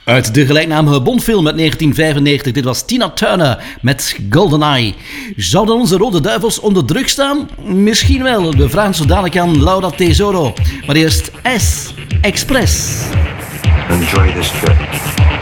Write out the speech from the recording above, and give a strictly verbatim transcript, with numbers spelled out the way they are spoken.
Uit de gelijknamige Bondfilm uit negentien vijfennegentig. Dit was Tina Turner met GoldenEye. Zouden onze Rode Duivels onder druk staan? Misschien wel. We vragen zo dadelijk aan Laura Tesoro. Maar eerst S. Express. Enjoy this trip.